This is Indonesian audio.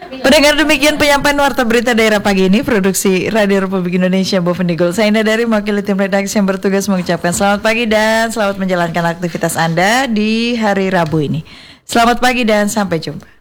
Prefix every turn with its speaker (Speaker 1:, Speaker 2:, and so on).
Speaker 1: Pendengar, demikian penyampaian warta berita daerah pagi ini, produksi Radio Republik Indonesia Bovendigul. Saya Indah dari mewakili tim redaksi yang bertugas mengucapkan selamat pagi dan selamat menjalankan aktivitas Anda di hari Rabu ini. Selamat pagi dan sampai jumpa.